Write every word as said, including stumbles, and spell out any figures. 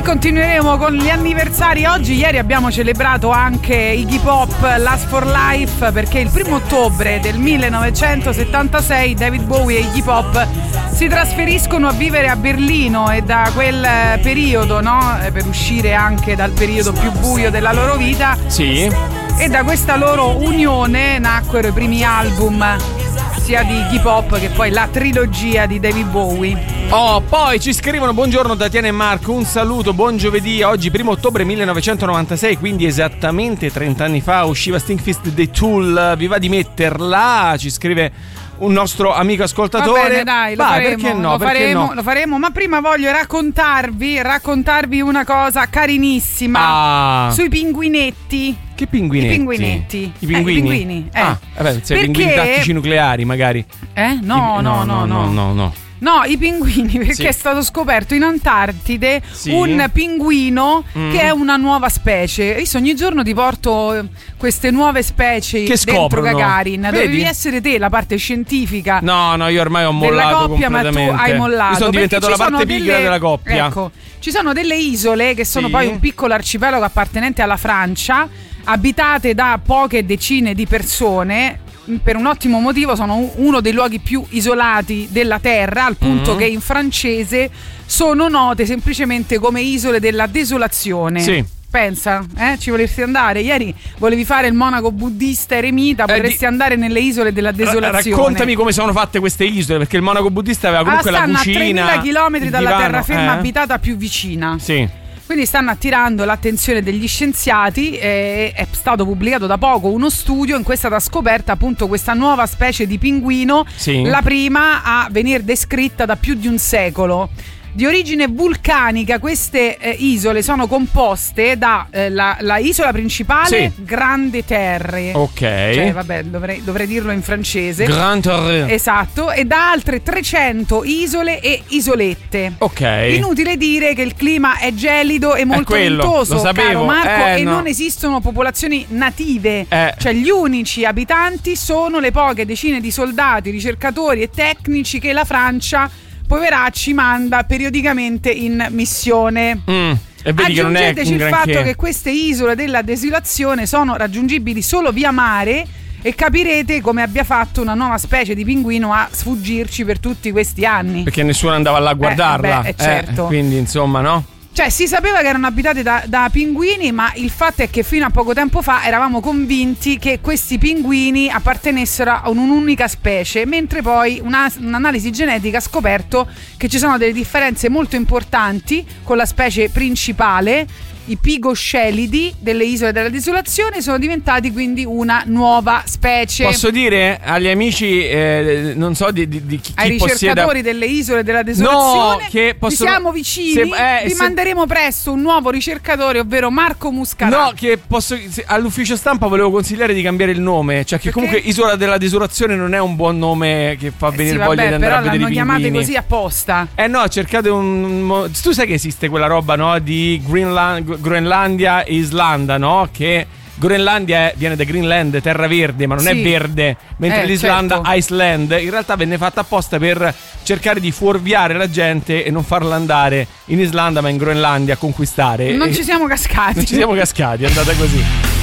continueremo con gli anniversari. Oggi, ieri abbiamo celebrato anche Iggy Pop, Last for Life, perché il primo ottobre del millenovecentosettantasei David Bowie e Iggy Pop si trasferiscono a vivere a Berlino, e da quel periodo, no, per uscire anche dal periodo più buio della loro vita, sì, e da questa loro unione nacquero i primi album sia di Iggy Pop che poi la trilogia di David Bowie. Oh, poi ci scrivono: buongiorno Tatiana e Marco, un saluto, buon giovedì. Oggi primo ottobre millenovecentonovantasei, quindi esattamente trenta anni fa, usciva Stinkfist dei Tool. Vi va di metterla? Ci scrive un nostro amico ascoltatore. Va bene, dai, lo Vai, faremo, perché no? lo, Perché faremo no? lo faremo, ma prima voglio raccontarvi raccontarvi una cosa carinissima Ah. sui pinguinetti. Che pinguinetti? I pinguinetti. I pinguini? Eh, i pinguini, eh. Ah, vabbè, se Perché... pinguini tattici nucleari magari. Eh? No, I... no, no, no, no, no, no. No, i pinguini, perché sì. è stato scoperto in Antartide sì. un pinguino mm. che è una nuova specie. Io ogni giorno ti porto queste nuove specie che dentro scoprono. Gagarin. Vedi? Dovevi essere te la parte scientifica. No, no, io ormai ho mollato coppia, completamente. Ma tu hai mollato. Io sono diventato la parte delle... pigra della coppia. Ecco, ci sono delle isole che sono sì. poi un piccolo arcipelago appartenente alla Francia, abitate da poche decine di persone. Per un ottimo motivo, sono uno dei luoghi più isolati della Terra, al punto mm. che in francese sono note semplicemente come isole della desolazione. Sì. Pensa, eh? Ci volessi andare? Ieri volevi fare il monaco buddista eremita, potresti eh, di... andare nelle isole della desolazione. Raccontami come sono fatte queste isole, perché il monaco buddista aveva comunque ah, la cucina. Stanno a tremila chilometri dalla divano, terraferma eh? abitata più vicina. Sì. Quindi stanno attirando l'attenzione degli scienziati. eh, È stato pubblicato da poco uno studio in cui è stata scoperta appunto questa nuova specie di pinguino, sì. la prima a venire descritta da più di un secolo. Di origine vulcanica, queste eh, isole sono composte da eh, la, la isola principale, sì. Grande Terre. Ok. Cioè, vabbè, dovrei, dovrei dirlo in francese. Grand Terre. Esatto. E da altre trecento isole e isolette. Ok. Inutile dire che il clima è gelido e molto quello, ventoso, lo sapevo. caro Marco, eh, e no. non esistono popolazioni native. Eh. Cioè, gli unici abitanti sono le poche decine di soldati, ricercatori e tecnici che la Francia, poveracci, manda periodicamente in missione. Mm, e vedi che non è Aggiungeteci un il granché. fatto che queste isole della desolazione sono raggiungibili solo via mare, e capirete come abbia fatto una nuova specie di pinguino a sfuggirci per tutti questi anni. Perché nessuno andava là a guardarla. Eh, beh, certo. Eh, quindi insomma, no? Cioè, si sapeva che erano abitate da, da pinguini, ma il fatto è che fino a poco tempo fa eravamo convinti che questi pinguini appartenessero a un'unica specie, mentre poi una, un'analisi genetica ha scoperto che ci sono delle differenze molto importanti con la specie principale. I pigoscelidi delle isole della desolazione sono diventati quindi una nuova specie. Posso dire agli amici, eh, non so di, di, di chi, ai chi ricercatori possieda... delle isole della desolazione, no, che possono... vi siamo vicini, se, eh, vi se... manderemo presto un nuovo ricercatore, ovvero Marco Muscarà. No, che posso se, all'ufficio stampa volevo consigliare di cambiare il nome, cioè che perché? Comunque Isola della Desolazione non è un buon nome che fa venire eh sì, voglia vabbè, di andare a vedere i però l'hanno pinguini. chiamate così apposta. Eh no, cercate un... Tu sai che esiste quella roba, no? Di Greenland, Groenlandia e Islanda, no? Che Groenlandia è, viene da Greenland, terra verde, ma non sì. è verde, mentre eh, l'Islanda, certo. Iceland, in realtà venne fatta apposta per cercare di fuorviare la gente e non farla andare in Islanda ma in Groenlandia a conquistare. Non e ci siamo cascati. Non ci siamo cascati, è andata così.